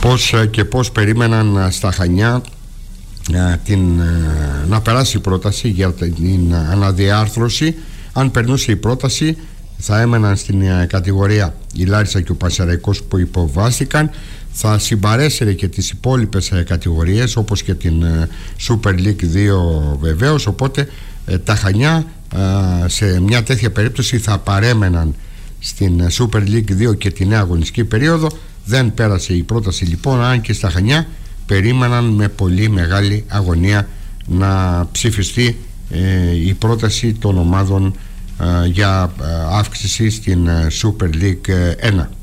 πώς περίμεναν στα Χανιά να περάσει η πρόταση για την αναδιάρθρωση. Αν περνούσε η πρόταση, θα έμεναν στην κατηγορία η Λάρισα και ο Πανσεραϊκός που υποβάστηκαν. Θα συμπαρέσυρε και τις υπόλοιπες κατηγορίες, όπως και την Super League 2 βεβαίως. Οπότε τα Χανιά σε μια τέτοια περίπτωση θα παρέμεναν στην Super League 2 και τη νέα αγωνιστική περίοδο. Δεν πέρασε η πρόταση λοιπόν, αν και στα Χανιά περίμεναν με πολύ μεγάλη αγωνία να ψηφιστεί η πρόταση των ομάδων για αύξηση στην Super League 1.